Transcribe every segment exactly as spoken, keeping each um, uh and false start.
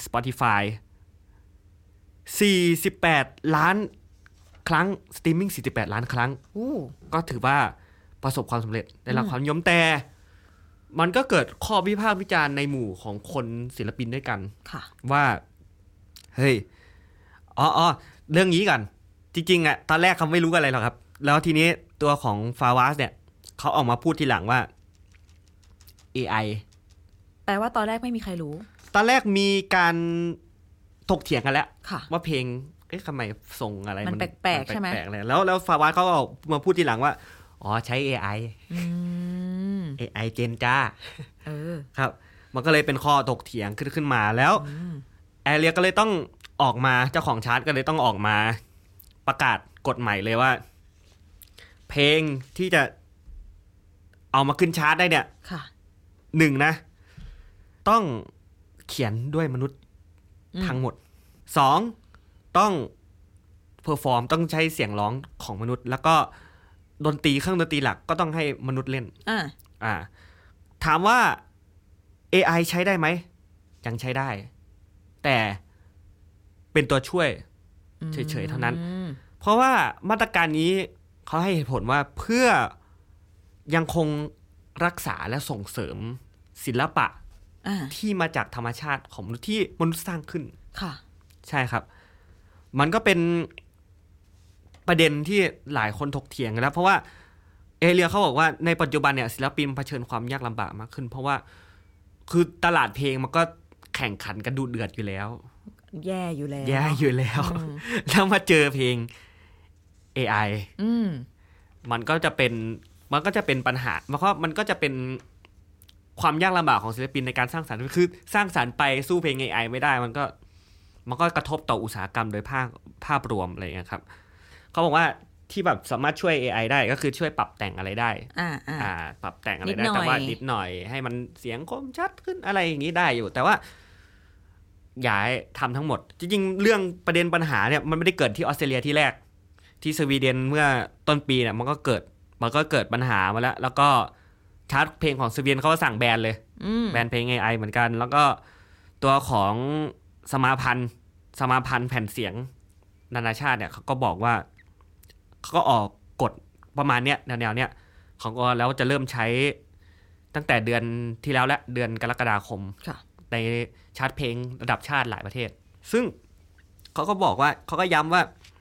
Spotify สี่สิบแปดล้านครั้งสตรีมมิ่งสี่สิบแปดล้านครั้งก็ถือว่าประสบความสำเร็จได้รับความนิยมแต่มันก็เกิดข้อวิพากษ์วิจารณ์ในหมู่ของคนศิลปินด้วยกันว่าเฮ้ยอ๋อๆเรื่องนี้กันจริงๆอ่ะตอนแรกเขาไม่รู้อะไรหรอกครับแล้วทีนี้ตัวของฟาวาสเนี่ยเขาออกมาพูดทีหลังว่า เอ ไอแปลว่าตอนแรกไม่มีใครรู้ตอนแรกมีการถกเถียงกันแล้วว่าเพลงเอ๊ะทำไมส่งอะไรมันแปลกๆใช่ไหมแปลกๆเลยแล้วแล้วฟาวาสเขาออกมาพูดทีหลังว่าอ๋อใช้ เอ ไออืมเอ ไอ เจนจ้าเออครับมันก็เลยเป็นข้อถกเถียงขึ้นขึ้นมาแล้วแอเรียก็เลยต้องออกมาเจ้าของชาร์ตก็เลยต้องออกมาประกาศกฎใหม่เลยว่าเพลงที่จะเอามาขึ้นชาร์ตได้เนี่ยหนึ่งนะต้องเขียนด้วยมนุษย์ทั้งหมดสองต้องเพอร์ฟอร์มต้องใช้เสียงร้องของมนุษย์แล้วก็ดนตรีเครื่องดนตรีหลักก็ต้องให้มนุษย์เล่นอ่าอ่าถามว่า เอ ไอ ใช้ได้ไหมยังใช้ได้แต่เป็นตัวช่วยเฉยๆเท่านั้นเพราะว่ามาตรการนี้เขาให้เหตุผลว่าเพื่อยังคงรักษาและส่งเสริมศิลปะที่มาจากธรรมชาติของมนุษย์ที่มนุษย์สร้างขึ้นค่ะใช่ครับมันก็เป็นประเด็นที่หลายคนถกเถียงกันแล้วเพราะว่าเอเลียเขาบอกว่าในปัจจุบันเนี่ยศิลปินเผชิญความยากลำบากมากขึ้นเพราะว่าคือตลาดเพลงมันก็แข่งขันกันดุเดือดอยู่แล้วแย่อยู่แล้วแย่อยู่แล้วแล้วมาเจอเพลง เอ ไออืมมันก็จะเป็นมันก็จะเป็นปัญหาเพราะมันก็จะเป็นความยากลำบากของศิลปินในการสร้างสรรค์คือสร้างสรรค์ไปสู้เพลง เอ ไอ ไม่ได้มันก็มันก็กระทบต่ออุตสาหกรรมโดยภาพภาพรวมอะไรอย่างเงี้ยครับเขาบอกว่าที่แบบสามารถช่วย เอ ไอ ได้ก็คือช่วยปรับแต่งอะไรได้อ่าอ่าปรับแต่งอะไรได้แต่ว่านิดหน่อยให้มันเสียงคมชัดขึ้นอะไรอย่างนี้ได้อยู่แต่ว่าอย่าทำทั้งหมดจริงๆเรื่องประเด็นปัญหาเนี่ยมันไม่ได้เกิดที่ออสเตรเลียที่แรกที่สวีเดนเมื่อต้นปีเนี่ยมันก็เกิดมันก็เกิดปัญหามาแล้วแล้วก็ชาร์ตเพลงของสวีเดนเขาก็สั่งแบนเลยแบนเพลง เอ ไอ เหมือนกันแล้วก็ตัวของสมาพันธ์สมาพันธ์แผ่นเสียงนานาชาติเนี่ยเขาก็บอกว่าเขาก็ออกกฎประมาณเนี้ยแนวๆเนี้ยเขาก็แล้วจะเริ่มใช้ตั้งแต่เดือนที่แล้วและเดือนกรกฎาคมในชาร์ตเพลงระดับชาติหลายประเทศซึ่งเขาก็บอกว่าเขาก็ย้ำว่า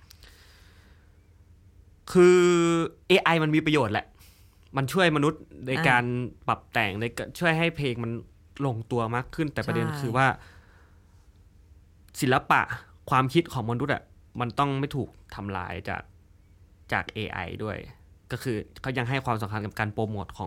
คือ เอ ไอ มันมีประโยชน์แหละมันช่วยมนุษย์ในการปรับแต่งในช่วยให้เพลงมันลงตัวมากขึ้นแต่ประเด็นคือว่าศิลปะความคิดของมนุษย์อ่ะมันต้องไม่ถูกทำลายจากจาก เอ ไอ ด้วยก็คือเขายังให้ความสำคัญกับการโปรโมทของ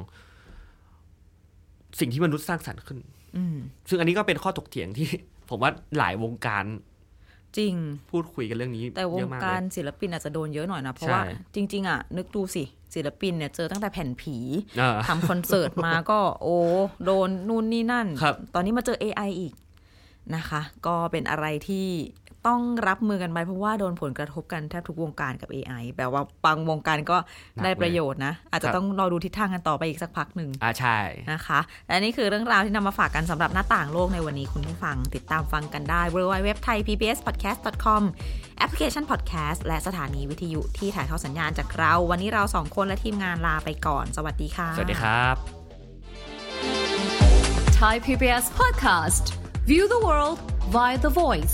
สิ่งที่มนุษย์สร้างสรรค์ขึ้นซึ่งอันนี้ก็เป็นข้อถกเถียงที่ผมว่าหลายวงการจริงพูดคุยกันเรื่องนี้แต่วงการศิลปินอาจจะโดนเยอะหน่อยนะเพราะว่าจริงๆอ่ะนึกดูสิศิลปินเนี่ยเจอตั้งแต่แผ่นผีทำคอนเสิร์ตมาก็โอ้โดนนู่นนี่นั่นตอนนี้มาเจอ เอ ไอ อีกนะคะก็เป็นอะไรที่ต้องรับมือกันไปเพราะว่าโดนผลกระทบกันแทบทุกวงการกับ เอ ไอ แบบว่าบางวงการก็ได้ประโยชน์นะอาจจะต้องรอดูทิศทางกันต่อไปอีกสักพักหนึ่งอ่าใช่นะคะและนี่คือเรื่องราวที่นำมาฝากกันสำหรับหน้าต่างโลกในวันนี้คุณผู้ฟังติดตามฟังกันได้ ดับเบิลยู ดับเบิลยู ดับเบิลยู ดอท ไทย พี บี เอส พอดแคสต์ ดอท คอม แอปพลิเคชัน Podcast และสถานีวิทยุที่ถ่ายทอดสัญญาณจากเราวันนี้เราสองคนและทีมงานลาไปก่อนสวัสดีค่ะสวัสดีครับ Thai พี บี เอส Podcast View the world via the voice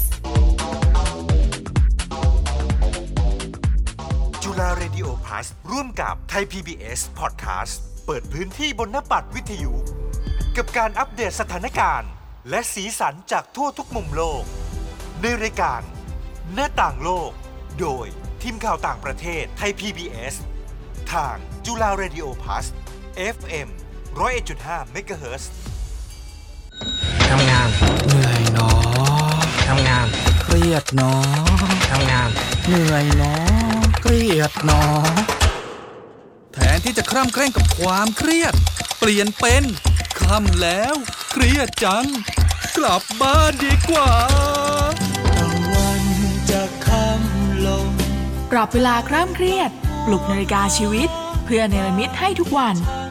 จุฬาเรดิโอ Plus ร่วมกับ Thai พี บี เอส Podcast เปิดพื้นที่บนหน้าปัดวิทยุกับการอัปเดตสถานการณ์และสีสันจากทั่วทุกมุมโลกในรายการหน้าต่างโลกโดยทีมข่าวต่างประเทศ Thai พี บี เอส ทางจุฬาเรดิโอ Plus เอฟ เอ็ม หนึ่งศูนย์เอ็ดจุดห้า เมกะเฮิรตซ์ทำงานเหนื่อยเนาะทำงานเครียดเนาะทำงานเหนื่อยเนาะเครียดเนาะแทนที่จะคร่ำเคร่งกับความเครียดเปลี่ยนเป็นค่ำแล้วเครียดจังกลับบ้านดีกว่าตะวันจะค่ำลงปรับเวลาคร่ำเครียดปลุกนาฬิกาชีวิตเพื่อเนรมิตให้ทุกวัน